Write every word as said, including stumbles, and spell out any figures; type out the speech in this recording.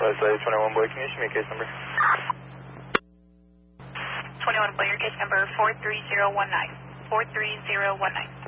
West Side twenty-one Boy, can you issue me a case number? twenty-one Boy, your case number four three zero one nine. four three zero one nine.